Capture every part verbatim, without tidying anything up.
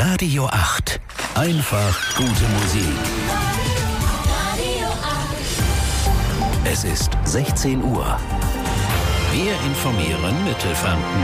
Radio acht. Einfach gute Musik. Es ist sechzehn Uhr. Wir informieren Mittelfranken.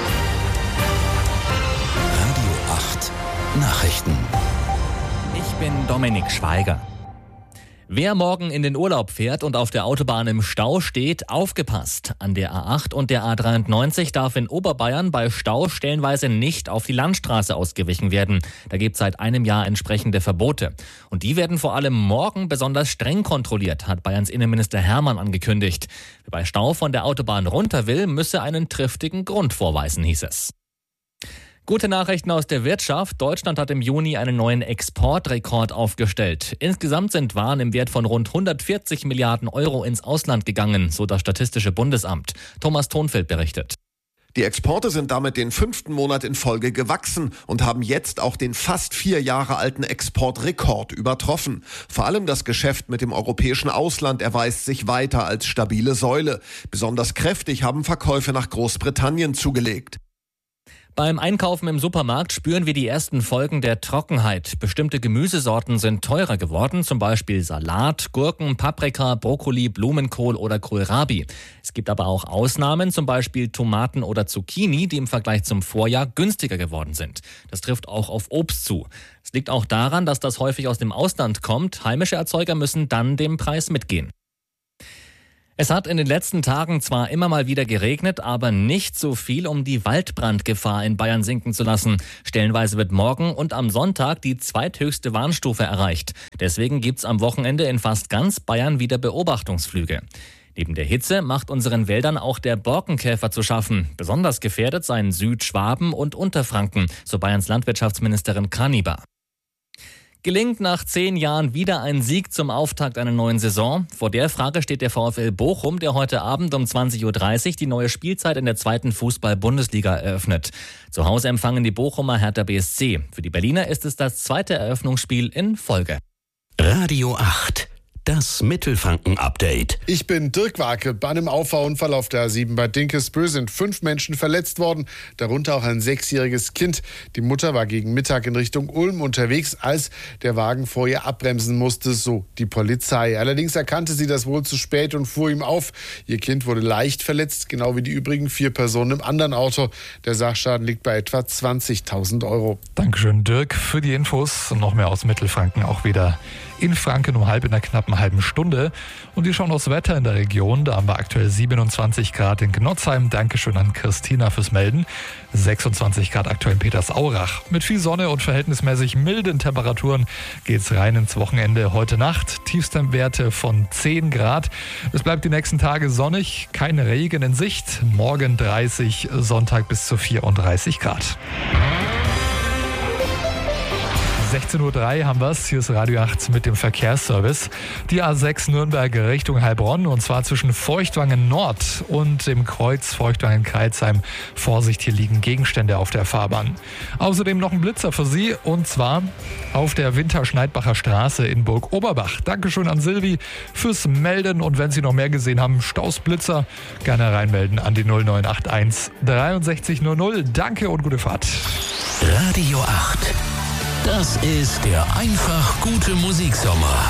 Radio acht Nachrichten. Ich bin Dominik Schweiger. Wer morgen in den Urlaub fährt und auf der Autobahn im Stau steht, aufgepasst. An der A acht und der A dreiundneunzig darf in Oberbayern bei Stau stellenweise nicht auf die Landstraße ausgewichen werden. Da gibt es seit einem Jahr entsprechende Verbote. Und die werden vor allem morgen besonders streng kontrolliert, hat Bayerns Innenminister Hermann angekündigt. Wer bei Stau von der Autobahn runter will, müsse einen triftigen Grund vorweisen, hieß es. Gute Nachrichten aus der Wirtschaft. Deutschland hat im Juni einen neuen Exportrekord aufgestellt. Insgesamt sind Waren im Wert von rund hundertvierzig Milliarden Euro ins Ausland gegangen, so das Statistische Bundesamt. Thomas Thonfeld berichtet. Die Exporte sind damit den fünften Monat in Folge gewachsen und haben jetzt auch den fast vier Jahre alten Exportrekord übertroffen. Vor allem das Geschäft mit dem europäischen Ausland erweist sich weiter als stabile Säule. Besonders kräftig haben Verkäufe nach Großbritannien zugelegt. Beim Einkaufen im Supermarkt spüren wir die ersten Folgen der Trockenheit. Bestimmte Gemüsesorten sind teurer geworden, zum Beispiel Salat, Gurken, Paprika, Brokkoli, Blumenkohl oder Kohlrabi. Es gibt aber auch Ausnahmen, zum Beispiel Tomaten oder Zucchini, die im Vergleich zum Vorjahr günstiger geworden sind. Das trifft auch auf Obst zu. Es liegt auch daran, dass das häufig aus dem Ausland kommt. Heimische Erzeuger müssen dann dem Preis mitgehen. Es hat in den letzten Tagen zwar immer mal wieder geregnet, aber nicht so viel, um die Waldbrandgefahr in Bayern sinken zu lassen. Stellenweise wird morgen und am Sonntag die zweithöchste Warnstufe erreicht. Deswegen gibt's am Wochenende in fast ganz Bayern wieder Beobachtungsflüge. Neben der Hitze macht unseren Wäldern auch der Borkenkäfer zu schaffen. Besonders gefährdet seien Südschwaben und Unterfranken, so Bayerns Landwirtschaftsministerin Kaniber. Gelingt nach zehn Jahren wieder ein Sieg zum Auftakt einer neuen Saison? Vor der Frage steht der VfL Bochum, der heute Abend um zwanzig Uhr dreißig die neue Spielzeit in der zweiten Fußball-Bundesliga eröffnet. Zu Hause empfangen die Bochumer Hertha B S C. Für die Berliner ist es das zweite Eröffnungsspiel in Folge. Radio acht. Das Mittelfranken-Update. Ich bin Dirk Warke. Bei einem Auffahrunfall auf der A sieben bei Dinkelsbühl sind fünf Menschen verletzt worden, darunter auch ein sechsjähriges Kind. Die Mutter war gegen Mittag in Richtung Ulm unterwegs, als der Wagen vor ihr abbremsen musste, so die Polizei. Allerdings erkannte sie das wohl zu spät und fuhr ihm auf. Ihr Kind wurde leicht verletzt, genau wie die übrigen vier Personen im anderen Auto. Der Sachschaden liegt bei etwa zwanzigtausend Euro. Dankeschön, Dirk, für die Infos. Und noch mehr aus Mittelfranken, auch wieder in Franken um halb in der knappen halben Stunde. Und wir schauen aufs Wetter in der Region. Da haben wir aktuell siebenundzwanzig Grad in Gnotzheim. Dankeschön an Christina fürs Melden. sechsundzwanzig Grad aktuell in Petersaurach. Mit viel Sonne und verhältnismäßig milden Temperaturen geht's rein ins Wochenende heute Nacht. Tiefstwerte von zehn Grad. Es bleibt die nächsten Tage sonnig, kein Regen in Sicht. Morgen dreißig, Sonntag bis zu vierunddreißig Grad. sechzehn Uhr drei haben wir es. Hier ist Radio acht mit dem Verkehrsservice. Die A sechs Nürnberg Richtung Heilbronn, und zwar zwischen Feuchtwangen Nord und dem Kreuz Feuchtwangen-Kreilsheim. Vorsicht, hier liegen Gegenstände auf der Fahrbahn. Außerdem noch ein Blitzer für Sie, und zwar auf der Winterschneidbacher Straße in Burg Oberbach. Dankeschön an Silvi fürs Melden, und wenn Sie noch mehr gesehen haben, Stausblitzer, gerne reinmelden an die null neun acht eins dreiundsechzig null null. Danke und gute Fahrt. Radio acht. Das ist der einfach gute Musiksommer.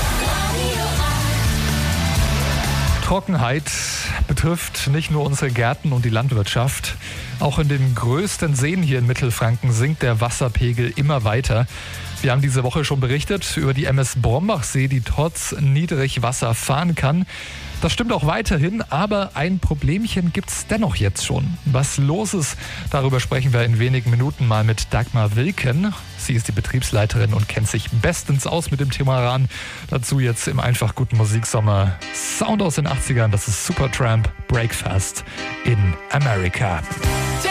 Trockenheit betrifft nicht nur unsere Gärten und die Landwirtschaft. Auch in den größten Seen hier in Mittelfranken sinkt der Wasserpegel immer weiter. Wir haben diese Woche schon berichtet über die M S Brombachsee, die trotz Niedrigwasser fahren kann. Das stimmt auch weiterhin, aber ein Problemchen gibt's dennoch jetzt schon. Was los ist, darüber sprechen wir in wenigen Minuten mal mit Dagmar Wilken. Sie ist die Betriebsleiterin und kennt sich bestens aus mit dem Thema Rahn. Dazu jetzt im einfach guten Musiksommer Sound aus den achtzigern. Das ist Supertramp, Breakfast in America.